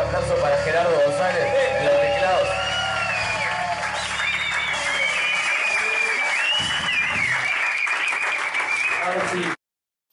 aplauso para Gerardo González en los teclados. Ahora sí.